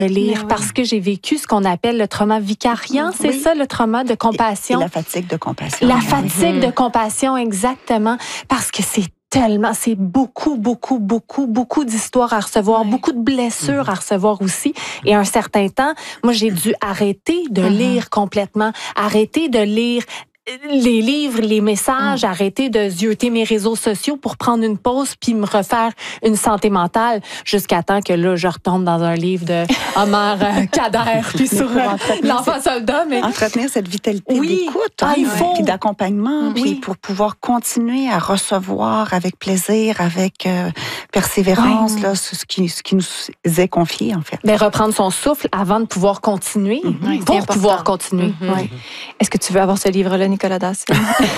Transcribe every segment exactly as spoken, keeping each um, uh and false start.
lire oui. parce que j'ai vécu ce qu'on appelle le trauma vicariant, c'est oui. ça, le trauma de compassion. Et, et la fatigue de compassion. La oui. fatigue de compassion, exactement, parce que c'est tellement, c'est beaucoup, beaucoup, beaucoup, beaucoup d'histoires à recevoir, Ouais. beaucoup de blessures à recevoir aussi. Et à un certain temps, moi, j'ai dû arrêter de Mm-hmm. lire complètement, arrêter de lire les livres, les messages, mm. arrêter de zioter mes réseaux sociaux pour prendre une pause puis me refaire une santé mentale jusqu'à temps que là, je retombe dans un livre de Homer euh, Kader puis sur euh, l'enfant cette, soldat. Mais... Entretenir cette vitalité oui. d'écoute ah, hein, faut... puis d'accompagnement, oui. puis pour pouvoir continuer à recevoir avec plaisir, avec euh, persévérance, oui. là, ce qui, ce qui nous est confié, en fait. Mais reprendre son souffle avant de pouvoir continuer, mm-hmm. oui, pour pouvoir continuer. Mm-hmm. Oui. Est-ce que tu veux avoir ce livre-là, Nicolas Dawson?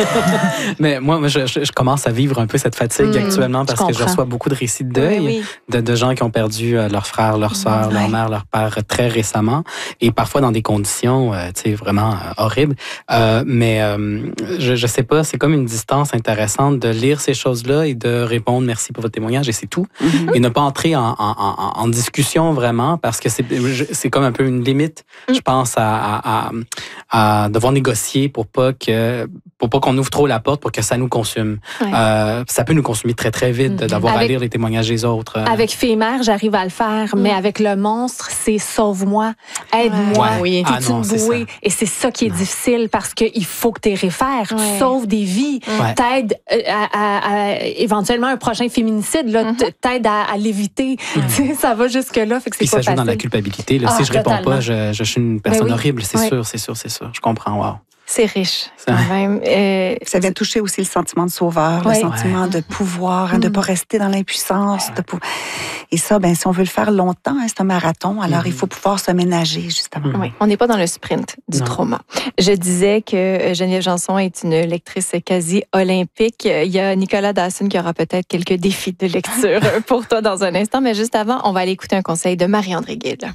Mais moi, moi je, je, je commence à vivre un peu cette fatigue mmh, actuellement parce que je reçois beaucoup de récits de deuil oui, oui. De, de gens qui ont perdu euh, leur frère, leur sœur, mmh, leur mère, leur père très récemment et parfois dans des conditions euh, tu sais, vraiment euh, horribles. Euh, mais euh, je, je sais pas, c'est comme une distance intéressante de lire ces choses-là et de répondre merci pour votre témoignage et c'est tout. Mmh. Et ne pas entrer en, en, en, en discussion vraiment parce que c'est, c'est comme un peu une limite, mmh. je pense, à, à, à, à devoir négocier pour pas que pour pas qu'on ouvre trop la porte pour que ça nous consume. Ouais. Euh, ça peut nous consumer très, très vite mm-hmm. d'avoir avec, à lire les témoignages des autres. Avec Fémère, j'arrive à le faire, mm. mais avec le monstre, c'est sauve-moi, aide-moi, ouais. oui. t'es ah non, une bouée. Et c'est ça qui est non. difficile parce qu'il faut que tu réfères, ouais. tu sauves des vies, ouais. t'aides à, à, à éventuellement un prochain féminicide, là, mm-hmm. t'aides à, à l'éviter. Mm-hmm. Ça va jusque-là, fait que c'est Puis pas ça joue facile. Dans la culpabilité. Là, ah, si je totalement. réponds pas, je, je suis une personne oui. horrible, c'est ouais. sûr, c'est sûr, c'est sûr. Je comprends, wow. C'est riche, quand même. Euh, ça vient toucher aussi le sentiment de sauveur, ouais. le sentiment ouais. de pouvoir, hein, de ne pas rester dans l'impuissance. Ouais. De pou... Et ça, ben, si on veut le faire longtemps, hein, c'est un marathon, alors mm-hmm. il faut pouvoir se ménager, justement. Mm-hmm. Oui, on n'est pas dans le sprint du non. trauma. Je disais que Geneviève Janson est une lectrice quasi olympique. Il y a Nicolas Dawson qui aura peut-être quelques défis de lecture pour toi dans un instant, mais juste avant, on va aller écouter un conseil de Marie-André Guil.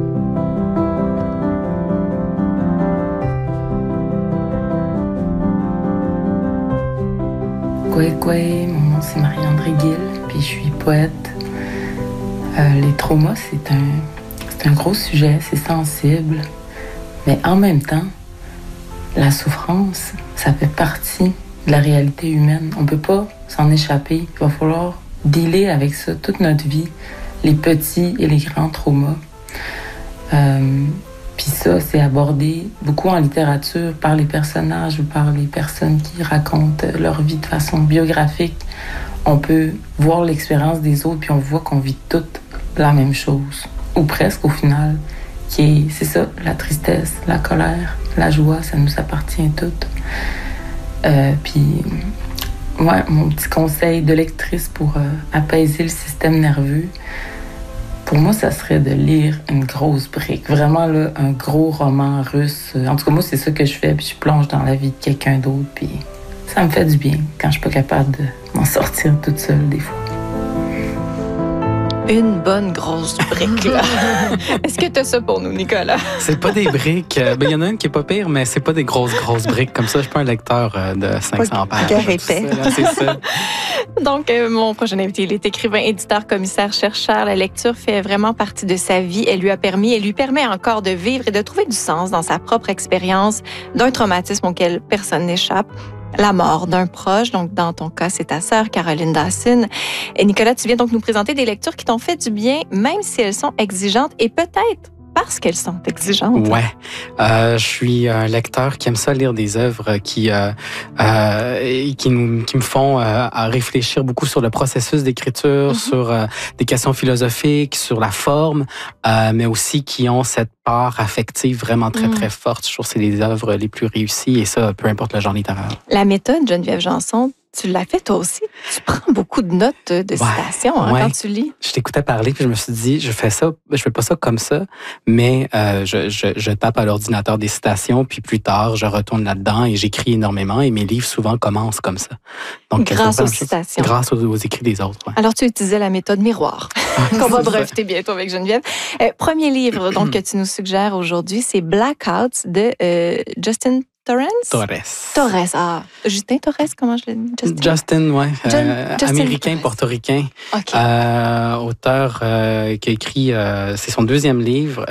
Coué, coué, mon nom c'est Marie-André Guil, puis je suis poète. Euh, les traumas, c'est un, c'est un gros sujet, c'est sensible, mais en même temps, la souffrance, ça fait partie de la réalité humaine. On ne peut pas s'en échapper. Il va falloir dealer avec ça toute notre vie, les petits et les grands traumas. Euh, Puis ça, c'est abordé beaucoup en littérature par les personnages ou par les personnes qui racontent leur vie de façon biographique. On peut voir l'expérience des autres, puis on voit qu'on vit toutes la même chose, ou presque au final, qui est, c'est ça, la tristesse, la colère, la joie, ça nous appartient toutes. Euh, puis, ouais, mon petit conseil de lectrice pour euh, apaiser le système nerveux, pour moi, ça serait de lire une grosse brique. Vraiment, là, un gros roman russe. En tout cas, moi, c'est ça que je fais. Puis je plonge dans la vie de quelqu'un d'autre. Puis ça me fait du bien quand je suis pas capable de m'en sortir toute seule, des fois. Une bonne grosse brique, là. Est-ce que tu as ça pour nous, Nicolas? C'est pas des briques. Il ben, y en a une qui est pas pire, mais c'est pas des grosses, grosses briques. Comme ça, je suis pas un lecteur de cinq cents pages. Épais. C'est ça. Donc, euh, mon prochain invité, il est écrivain, éditeur, commissaire, chercheur. La lecture fait vraiment partie de sa vie. Elle lui a permis, elle lui permet encore de vivre et de trouver du sens dans sa propre expérience d'un traumatisme auquel personne n'échappe. La mort d'un proche. Donc, dans ton cas, c'est ta sœur, Caroline Dawson. Et Nicolas, tu viens donc nous présenter des lectures qui t'ont fait du bien, même si elles sont exigeantes et peut-être parce qu'elles sont exigeantes. Ouais. Euh, je suis un lecteur qui aime ça lire des œuvres qui, euh, euh, qui, nous, qui me font euh, réfléchir beaucoup sur le processus d'écriture, mm-hmm. sur euh, des questions philosophiques, sur la forme, euh, mais aussi qui ont cette part affective vraiment très, mm. très forte. Je trouve que c'est les œuvres les plus réussies et ça, peu importe le genre littéraire. La méthode Geneviève Janson, tu l'as fait toi aussi. Tu prends beaucoup de notes de ouais, citations hein, ouais. quand tu lis. Je t'écoutais parler puis je me suis dit, je fais ça, je fais pas ça comme ça, mais euh, je, je, je tape à l'ordinateur des citations puis plus tard, je retourne là-dedans et j'écris énormément et mes livres souvent commencent comme ça. Donc, grâce aux citations. Grâce aux, aux écrits des autres. Ouais. Alors, tu utilisais la méthode miroir qu'on va breveter bientôt avec Geneviève. Euh, premier livre donc que tu nous suggères aujourd'hui, c'est Blackouts de euh, Justin Torrance? Torres. Torres, ah. Justin Torres, comment je l'ai dit? Justin, Justin ouais. Euh, Justin américain, Torres. Portoricain. Okay. Euh, auteur euh, qui a écrit, euh, c'est son deuxième livre.